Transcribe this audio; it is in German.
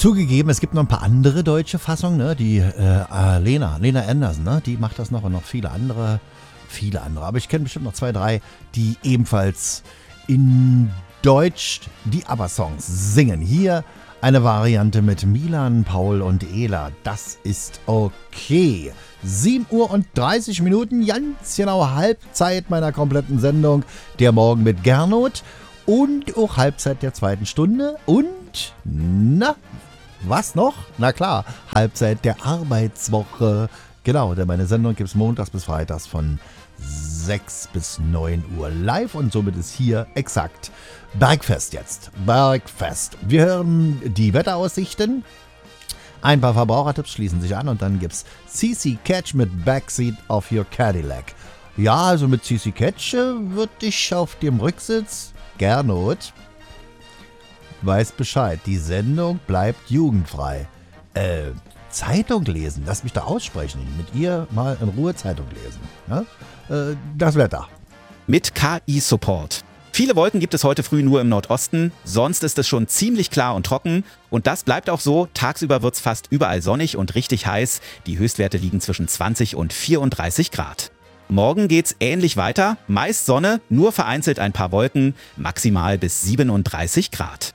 Zugegeben, es gibt noch ein paar andere deutsche Fassungen, ne? Die Lena Anderson, ne? Die macht das noch und noch viele andere. Aber ich kenne bestimmt noch 2, 3, die ebenfalls in Deutsch die ABBA-Songs singen. Hier eine Variante mit Milan, Paul und Ela. Das ist okay. 7:30 Minuten, ganz genau Halbzeit meiner kompletten Sendung. Der Morgen mit Gernot und auch Halbzeit der zweiten Stunde. Und, was noch? Na klar, Halbzeit der Arbeitswoche. Genau, denn meine Sendung gibt es montags bis freitags von 6 bis 9 Uhr live und somit ist hier exakt Bergfest jetzt. Bergfest. Wir hören die Wetteraussichten. Ein paar Verbrauchertipps schließen sich an und dann gibt's CC Catch mit Backseat of Your Cadillac. Ja, also mit CC Catch würde ich auf dem Rücksitz, Gernot, weiß Bescheid, die Sendung bleibt jugendfrei. Zeitung lesen, lass mich da aussprechen. Mit ihr mal in Ruhe Zeitung lesen. Ne? Das Wetter. Mit KI-Support. Viele Wolken gibt es heute früh nur im Nordosten, sonst ist es schon ziemlich klar und trocken. Und das bleibt auch so, tagsüber wird es fast überall sonnig und richtig heiß. Die Höchstwerte liegen zwischen 20 und 34 Grad. Morgen geht's ähnlich weiter, meist Sonne, nur vereinzelt ein paar Wolken, maximal bis 37 Grad.